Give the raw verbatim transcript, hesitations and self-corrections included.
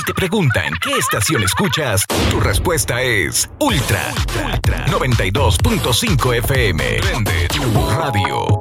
te preguntan qué estación escuchas, tu respuesta es Ultra, Ultra noventa y dos punto cinco F M. Prende tu radio.